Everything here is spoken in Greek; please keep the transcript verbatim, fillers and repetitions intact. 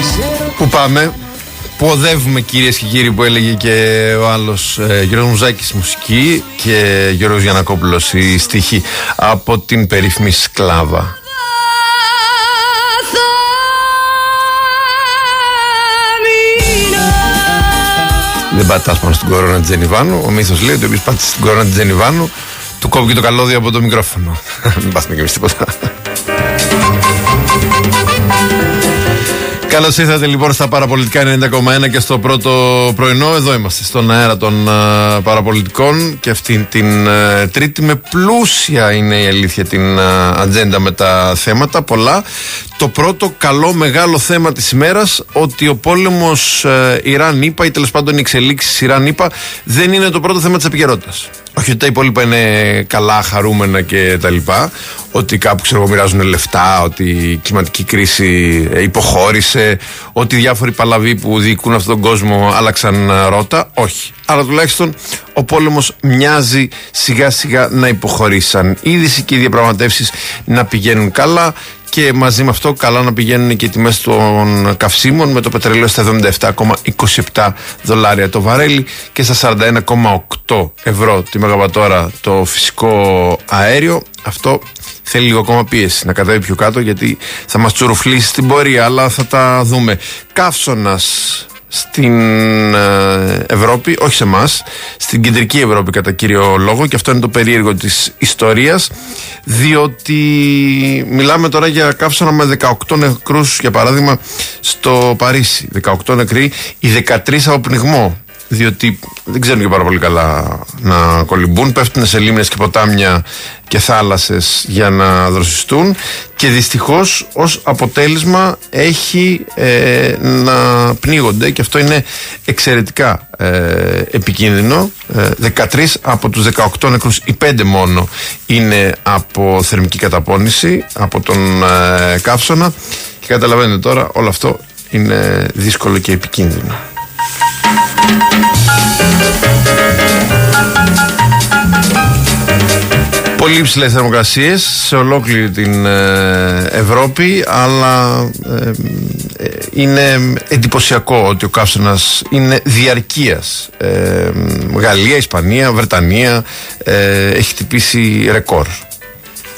Πού πάμε, που οδεύουμε κυρίες και κύριοι, που έλεγε και ο άλλος ε, Γιώργος Μουζάκης μουσική και Γιώργος Γιαννακόπουλος η στίχη από την περίφημη Σκλάβα. Δεν πατάς πάνω στην κορώνα της Τζενιβάνου. Ο μύθος λέει ότι όποιος πάτησε στην κορώνα της Τζενιβάνου του κόβει και το καλώδιο από το μικρόφωνο. Μην πάθουμε κι εμείς τίποτα. Καλώς ήρθατε λοιπόν στα Παραπολιτικά ενενήντα κόμμα ένα και στο πρώτο πρωινό. Εδώ είμαστε στον αέρα των uh, Παραπολιτικών και αυτήν την uh, Τρίτη με πλούσια, είναι η αλήθεια, την uh, ατζέντα με τα θέματα πολλά. Το πρώτο καλό μεγάλο θέμα της ημέρας, ότι ο πόλεμος uh, Ιράν-ΗΠΑ ή τέλος πάντων οι εξελίξεις Ιράν-ΗΠΑ δεν είναι το πρώτο θέμα της επικαιρότητας. Όχι ότι τα υπόλοιπα είναι καλά, χαρούμενα και τα λοιπά, ότι κάπου ξέρω μοιράζουν λεφτά, ότι η κλιματική κρίση υποχώρησε, ότι διάφοροι παλαβοί που διοικούν αυτόν τον κόσμο άλλαξαν ρότα. Όχι. Αλλά τουλάχιστον ο πόλεμος μοιάζει σιγά σιγά να υποχωρήσει σαν είδηση και οι διαπραγματεύσεις να πηγαίνουν καλά. Και μαζί με αυτό καλά να πηγαίνουν και οι τιμές των καυσίμων, με το πετρέλαιο στα εβδομήντα επτά κόμμα είκοσι επτά δολάρια το βαρέλι και στα σαράντα ένα κόμμα οκτώ ευρώ τη μεγαβατόρα το φυσικό αέριο. Αυτό θέλει λίγο ακόμα πίεση να κατέβει πιο κάτω, γιατί θα μας τσουρουφλήσει στην πορεία, αλλά θα τα δούμε. Καύσωνας στην Ευρώπη, όχι σε εμάς, στην κεντρική Ευρώπη κατά κύριο λόγο, και αυτό είναι το περίεργο της ιστορίας, διότι μιλάμε τώρα για καύσωνα με δεκαοκτώ νεκρούς, για παράδειγμα στο Παρίσι, δεκαοκτώ νεκροί, οι δεκατρείς από πνιγμό, διότι δεν ξέρουν και πάρα πολύ καλά να κολυμπούν, πέφτουν σε λίμνες και ποτάμια και θάλασσες για να δροσιστούν, και δυστυχώς ως αποτέλεσμα έχει ε, να πνίγονται, και αυτό είναι εξαιρετικά ε, επικίνδυνο. ε, δεκατρείς από τους δεκαοκτώ νεκρούς, οι πέντε μόνο είναι από θερμική καταπώνηση από τον ε, καύσωνα, και καταλαβαίνετε τώρα όλο αυτό είναι δύσκολο και επικίνδυνο. Πολύ υψηλές θερμοκρασίες σε ολόκληρη την ε, Ευρώπη, αλλά ε, ε, είναι εντυπωσιακό ότι ο καύσωνας είναι διαρκείας. ε, Γαλλία, Ισπανία, Βρετανία, ε, έχει χτυπήσει ρεκόρ.